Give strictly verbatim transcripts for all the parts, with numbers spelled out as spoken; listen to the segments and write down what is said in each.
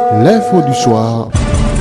L'info du soir.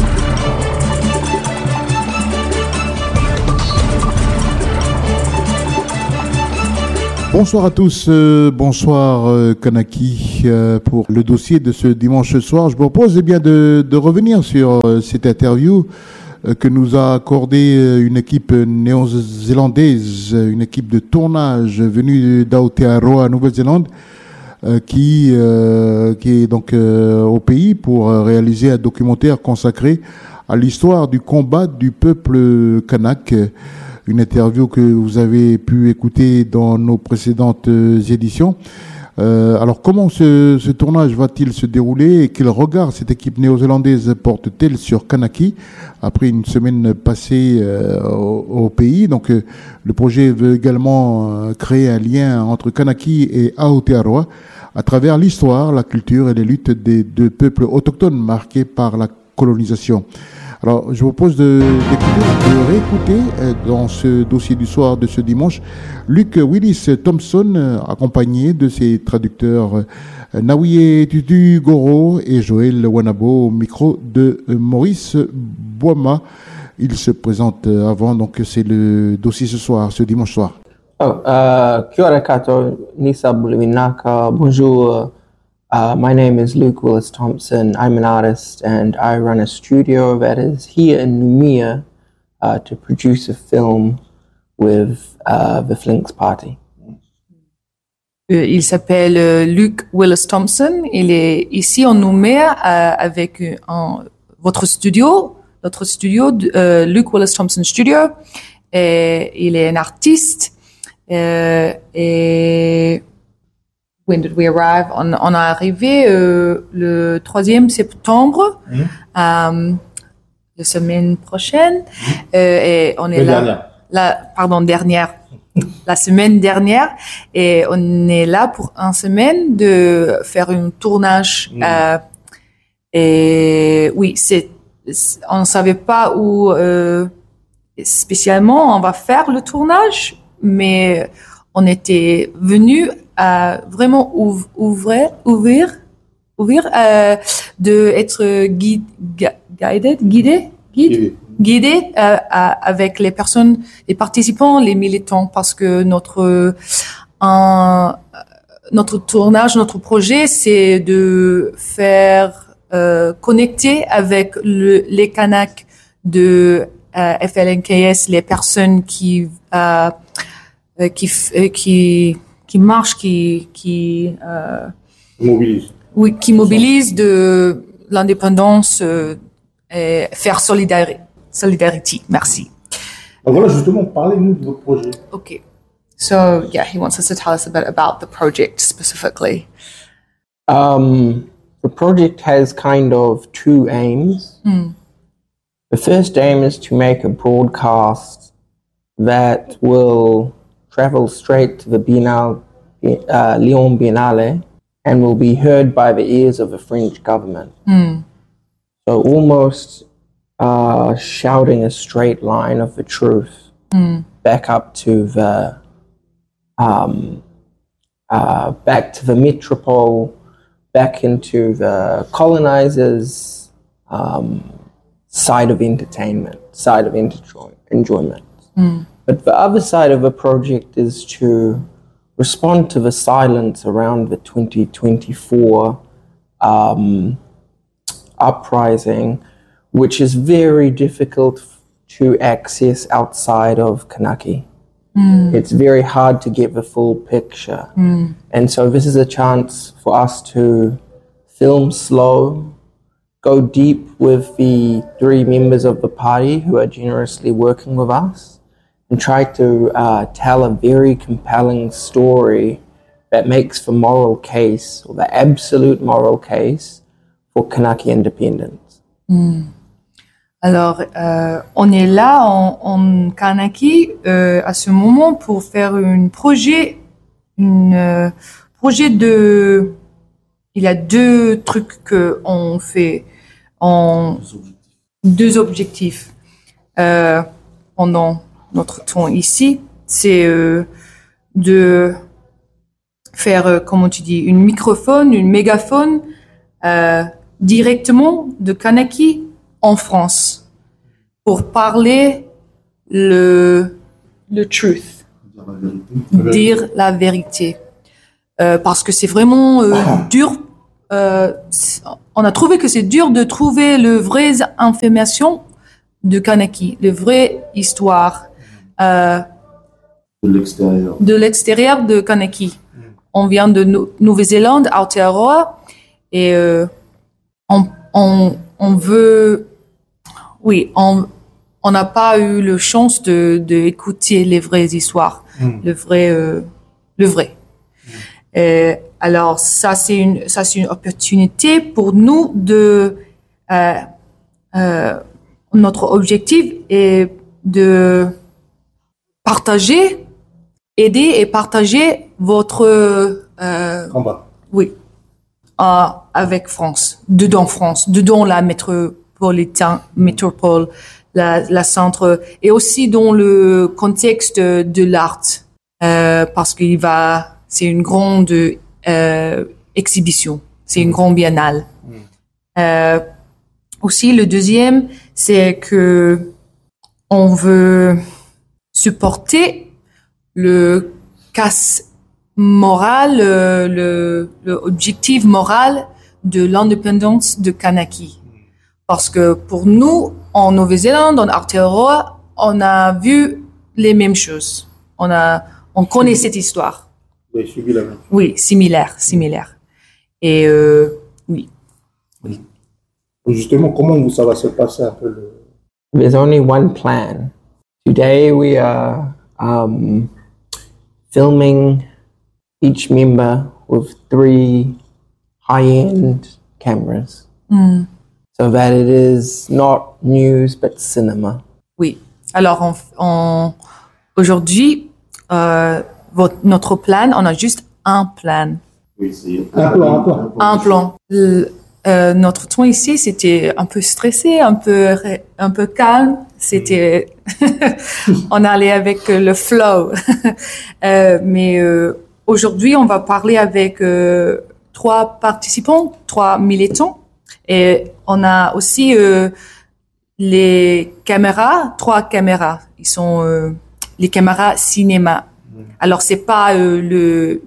Bonsoir à tous, euh, bonsoir euh, Kanaki. Euh, pour le dossier de ce dimanche soir, je vous propose eh bien, de, de revenir sur euh, cette interview euh, que nous a accordé euh, une équipe néo-zélandaise, une équipe de tournage venue d'Aotearoa, Nouvelle-Zélande, euh, qui, euh, qui est donc euh, au pays pour euh, réaliser un documentaire consacré à l'histoire du combat du peuple kanak. Une interview que vous avez pu écouter dans nos précédentes éditions. Euh, alors, comment ce, ce tournage va-t-il se dérouler et quel regard cette équipe néo-zélandaise porte-t-elle sur Kanaki après une semaine passée euh, au, au pays? Donc, euh, le projet veut également euh, créer un lien entre Kanaki et Aotearoa à travers l'histoire, la culture et les luttes des deux peuples autochtones marqués par la colonisation. Alors, je vous propose de, d'écouter, de réécouter euh, dans ce dossier du soir de ce dimanche, Luc Willis Thompson, euh, accompagné de ses traducteurs euh, Naouye Tutu Goro et Joël Wanabo, au micro de euh, Maurice Boima. Il se présente euh, avant, donc c'est le dossier ce soir, ce dimanche soir. Oh, uh, kia ora koutou, Nisa Buliwinaka, bonjour. Uh, my name is Luke Willis Thompson. I'm an artist and I run a studio that is here in Noumea uh, to produce a film with uh, the Flinks Party. Euh, il s'appelle euh, Luke Willis Thompson. Il est ici en Nouméa euh, avec un, votre studio, notre studio, euh, Luke Willis Thompson Studio. Et il est un artiste euh, et When did we arrive? On, on est arrivé euh, le troisième septembre, mmh. euh, la semaine prochaine, mmh. euh, et on est là, dernière. là, pardon, dernière, la semaine dernière, et on est là pour une semaine de faire un tournage. Mmh. Euh, et oui, c'est, c'est, on ne savait pas où euh, spécialement on va faire le tournage, mais on était venu à vraiment ouv- ouvrir, ouvrir, ouvrir, euh, de être guide, guided, guidé, guide, guidé euh, à, avec les personnes, les participants, les militants, parce que notre un, notre tournage, notre projet, c'est de faire euh, connecter avec le, les Kanaks de euh, F L N K S, les personnes qui euh, qui qui qui marche, qui qui euh, mobilise. Oui, qui mobilise de l'indépendance euh, et faire solidarité. Solidarité. Merci. Donc voilà, justement, parlez-nous de votre projet. Okay. So yeah, he wants us to tell us a bit about the project specifically. Um, the project has kind of two aims. Mm. The first aim is to make a broadcast that will travel straight to the Biennale, uh, Lyon Biennale, and will be heard by the ears of the French government. Mm. So almost uh, shouting a straight line of the truth mm. back up to the um, uh, back to the metropole, back into the colonizers' um, side of entertainment, side of enjoy- enjoyment. Mm. But the other side of the project is to respond to the silence around the twenty twenty-four um, uprising, which is very difficult to access outside of Kanaki. Mm. It's very hard to get the full picture. Mm. And so this is a chance for us to film slow, go deep with the three members of the party who are generously working with us, and try to uh, tell a very compelling story that makes the moral case, or the absolute moral case, for Kanaki independence. Mm. Alors, euh, on est là en, en Kanaki euh, à ce moment pour faire un projet, une euh, projet de. Il y a deux trucs que on fait, en deux objectifs euh, pendant notre temps ici, c'est euh, de faire, euh, comment tu dis, une microphone, une mégaphone euh, directement de Kanaki en France pour parler le, le truth, dire la vérité. Euh, parce que c'est vraiment euh, dur. Euh, on a trouvé que c'est dur de trouver le vraie information de Kanaki, le vraie histoire euh, de l'extérieur. De l'extérieur de Kanaki. Mm. On vient de no- Nouvelle-Zélande, Aotearoa, et euh, on, on, on veut, oui, on on n'a pas eu la chance de, de écouter les vraies histoires, mm. le vrai, euh, le vrai. Mm. Et alors ça c'est une ça c'est une opportunité pour nous de euh, euh, notre objectif est de partager, aider et partager votre euh, combat. Oui, euh, avec France, dedans France, dedans la métropolitain, métropole, la, la centre, et aussi dans le contexte de l'art, euh, parce qu'il va, c'est une grande euh, exhibition, c'est une grande biennale. Mm. Euh, aussi, le deuxième, c'est que on veut supporter le casse moral, le, le, le objectif moral de l'indépendance de Kanaki. Parce que pour nous, en Nouvelle-Zélande, en Aotearoa, on a vu les mêmes choses. On a, on connaît cette histoire. Oui, suivi la même. Oui, similaire, similaire. Et euh, oui. oui. Justement, comment ça va se passer un peu le... There's only one plan. Today we are um, filming each member with three high-end cameras. Mm. So that it is not news but cinema. Oui. Alors on, on, aujourd'hui, euh, votre, notre plan, on a juste un plan. Oui, c'est un plan. Un plan. Un plan. Le, euh, notre temps ici, c'était un peu stressé, un peu, un peu calme. C'était, on allait avec le flow. euh, mais euh, aujourd'hui, on va parler avec euh, trois participants, trois militants. Et on a aussi euh, les caméras, trois caméras. Ils sont euh, les caméras cinéma. Alors c'est pas euh, le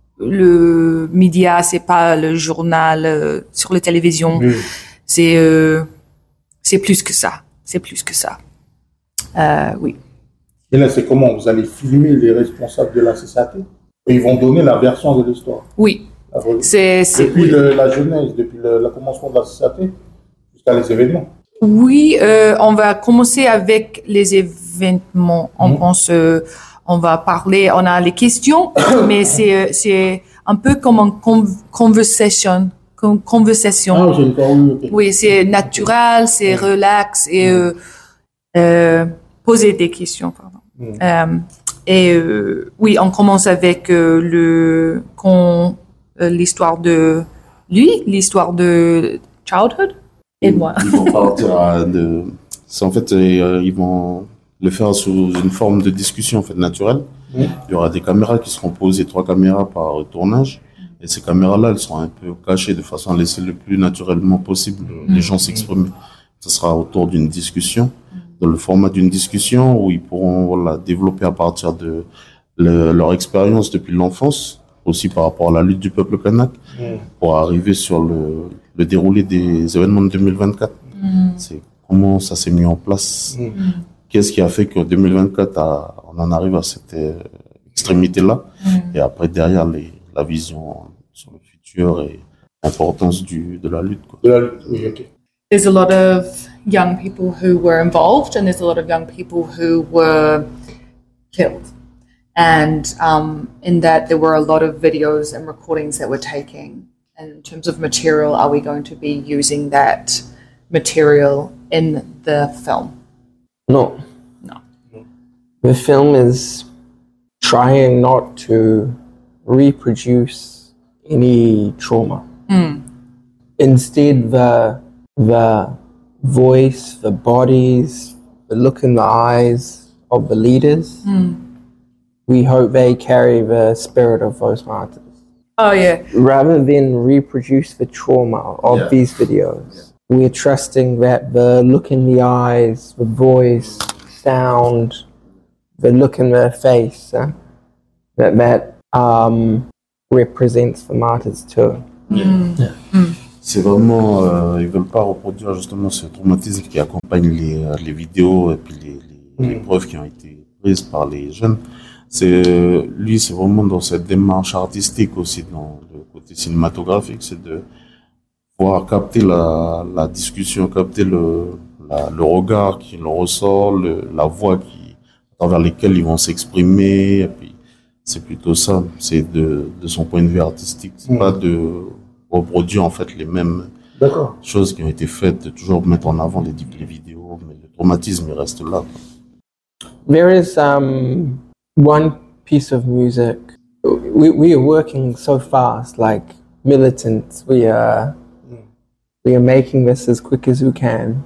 le média, c'est pas le journal euh, sur la télévision. Oui. C'est euh, c'est plus que ça. C'est plus que ça. Euh, oui. Et là, c'est comment vous allez filmer les responsables de la C C A T et ils vont donner la version de l'histoire. Oui. C'est, c'est, depuis oui. le, la genèse, depuis le, le commencement de la C C A T jusqu'à les événements. Oui, euh, on va commencer avec les événements. On mmh. pense, euh, on va parler, on a les questions, mais c'est c'est un peu comme une conversation, conversation. Ah, j'ai une parole, okay. Oui, c'est naturel, c'est mmh. relax et mmh. euh, euh, poser des questions. Pardon. Mmh. Euh, et euh, oui, on commence avec euh, le con. Euh, l'histoire de lui, l'histoire de childhood et moi. Ils vont partir à de... C'est en fait, euh, ils vont le faire sous une forme de discussion en fait naturelle. Mmh. Il y aura des caméras qui seront posées, trois caméras par tournage. Et ces caméras-là, elles seront un peu cachées de façon à laisser le plus naturellement possible mmh. les gens s'exprimer. Ce sera autour d'une discussion, dans le format d'une discussion où ils pourront voilà, développer à partir de le, leur expérience depuis l'enfance, aussi par rapport à la lutte du peuple kanak, mmh. pour arriver sur le, le déroulé des événements de deux mille vingt-quatre. Mmh. C'est comment ça s'est mis en place, mmh. qu'est-ce qui a fait qu'en deux mille vingt-quatre, à, on en arrive à cette euh, extrémité-là, mmh. et après derrière les, la vision sur le futur et l'importance du, de la lutte. Quoi. De la lutte, oui, ok. There's a lot of young people who were involved and there's a lot of young people who were killed. And um, in that, there were a lot of videos and recordings that we're taking. And in terms of material, are we going to be using that material in the film? No. No. The film is trying not to reproduce any trauma. Mm. Instead, the the voice, the bodies, the look in the eyes of the leaders, mm. we hope they carry the spirit of those martyrs. Oh yeah. Rather than reproduce the trauma of Yeah. these videos, we're trusting that the look in the eyes, the voice, sound, the look in the face, uh, that that um, represents the martyrs too. C'est vraiment, euh, ils veulent pas reproduire justement ce traumatisme qui accompagne les, euh, les vidéos et puis les, les, les preuves qui ont été prises par les jeunes. C'est, euh, lui, c'est vraiment dans cette démarche artistique aussi, dans le côté cinématographique, c'est de pouvoir capter la, la discussion, capter le, la, le regard qui le ressort, le, la voix qui, à travers lesquelles ils vont s'exprimer, et puis c'est plutôt ça, c'est de, de son point de vue artistique, c'est Mmh. pas de reproduire en fait les mêmes D'accord. choses qui ont été faites, de toujours mettre en avant les, les vidéos, mais le traumatisme il reste là. There is um, one piece of music. We we are working so fast, like militants. We are we are making this as quick as we can.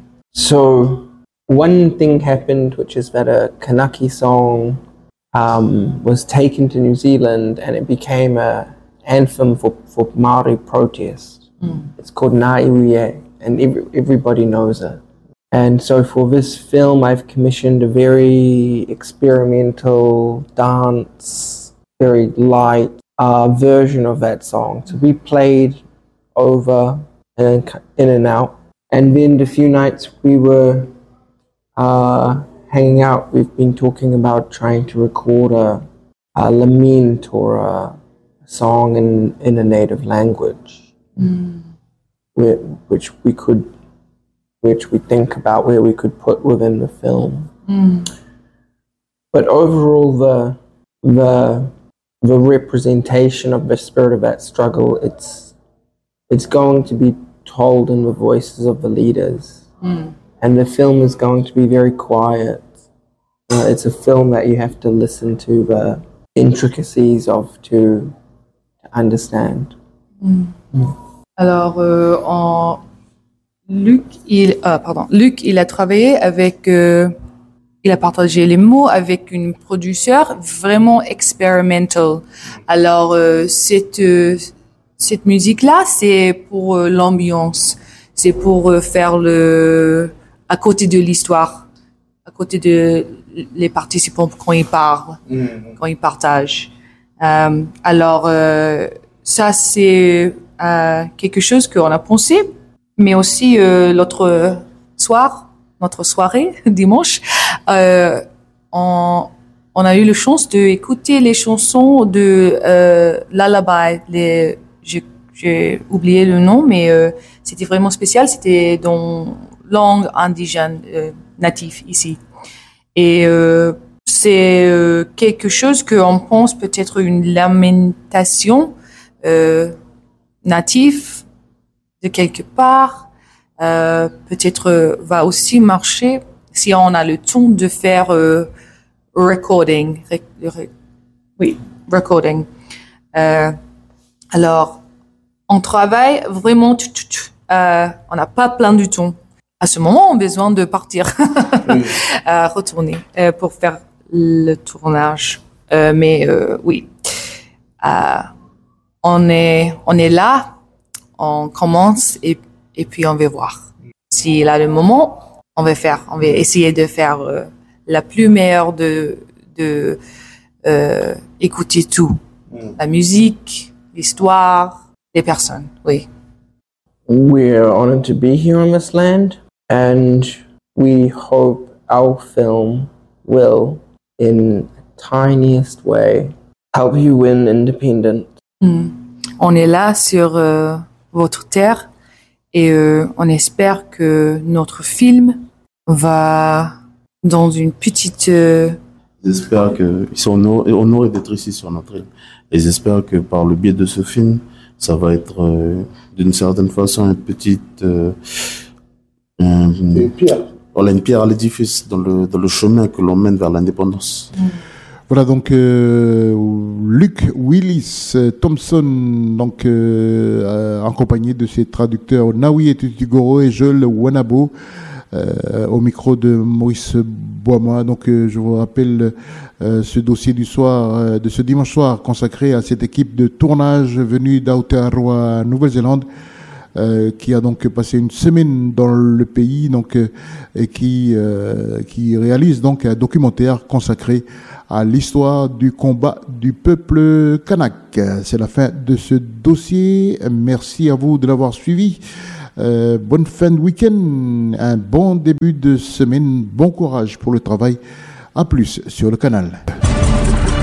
So one thing happened, which is that a Kanaki song um, was taken to New Zealand, and it became a anthem for for Maori protest. It's called Na Iwie, and every, everybody knows it. And so for this film, I've commissioned a very experimental dance, very light uh, version of that song to be played over and in and out. And then the few nights we were uh, hanging out, we've been talking about trying to record a, a lament or a song in, in a native language, where, which we could which we think about where we could put within the film. But overall, the the the representation of the spirit of that struggle, it's it's going to be told in the voices of the leaders, and the film is going to be very quiet. Uh, it's a film that you have to listen to the intricacies of to, to understand. Alors, euh, en Luc, il, ah, pardon, Luc, il a travaillé avec, euh, il a partagé les mots avec une producteur vraiment experimental. Alors, euh, cette, euh, cette musique-là, c'est pour euh, l'ambiance, c'est pour euh, faire le, à côté de l'histoire, à côté de les participants quand ils parlent, quand ils partagent. Euh, alors, euh, ça, c'est euh, quelque chose qu'on a pensé. Mais aussi euh, l'autre soir, notre soirée dimanche, euh, on, on a eu la chance d'écouter les chansons de euh, Lullaby. Les, j'ai, j'ai oublié le nom, mais euh, c'était vraiment spécial. C'était dans langue indigène euh, native ici. Et euh, c'est euh, quelque chose qu'on pense peut-être une lamentation euh, native de quelque part, euh, peut-être euh, va aussi marcher si on a le temps de faire euh, recording. Rec, rec, oui, recording. Euh, alors, on travaille vraiment, tch, tch, tch, euh, on n'a pas plein du temps. À ce moment, on a besoin de partir, oui. euh, retourner euh, pour faire le tournage. Euh, mais euh, oui, euh, on est, on est là. On commence et, et puis on va voir. S'il a le moment, on va faire, on va essayer de faire euh, la plus meilleure de, de euh, écouter tout. Mm. La musique, l'histoire, les personnes, oui. We're honored to be here on this land, and we hope our film will, in the tiniest way, help you win independence. Mm. On est là sur euh, votre terre et euh, on espère que notre film va dans une petite... Euh... J'espère qu'ils sont honorés, honorés d'être ici sur notre île. Et j'espère que par le biais de ce film, ça va être euh, d'une certaine façon une petite... Euh, un, une pierre. Voilà, une pierre à l'édifice dans le, dans le chemin que l'on mène vers l'indépendance. Mm. Voilà donc euh, Luc Willis euh, Thompson, donc euh, accompagné de ses traducteurs Nawi et Tutigoro et Joel Wanabo, euh, au micro de Maurice Boisma. Donc euh, je vous rappelle euh, ce dossier du soir, euh, de ce dimanche soir consacré à cette équipe de tournage venue d'Aotearoa, Nouvelle-Zélande. Euh, qui a donc passé une semaine dans le pays, donc euh, et qui euh, qui réalise donc un documentaire consacré à l'histoire du combat du peuple kanak. C'est la fin de ce dossier. Merci à vous de l'avoir suivi. Euh, bonne fin de week-end, un bon début de semaine, bon courage pour le travail. À plus sur le canal.